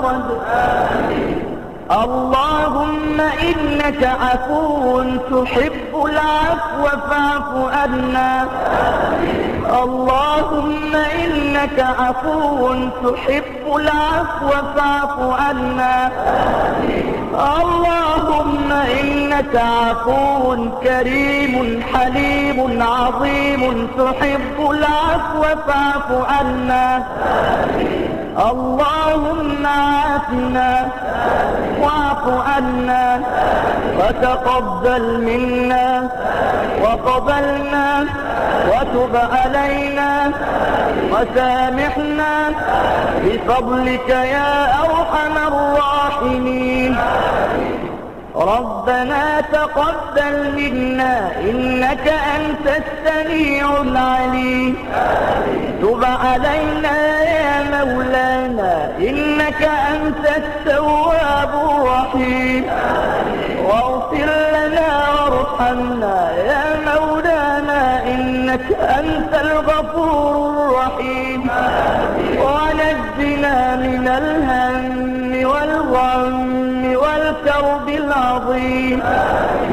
الصمد. اللهم إنك عفو تحب العفو فاعف عنا. اللهم إنك عفو تحب العفو فاعف عنا. اللهم إنك عفو كريم حليم عظيم تحب العفو فاعف عنا. اللهم عافنا واعف عنا وتقبل منا وقبلنا وتب علينا وسامحنا بفضلك يا أرحم الراحمين. ربنا تقبل منا إنك أنت السميع العليم. تب علينا يا مولانا إنك أنت التواب الرحيم. واغفر لنا وارحمنا يا مولانا إنك أنت الغفور الرحيم. ونجنا من الهم والغم والكرب العظيم.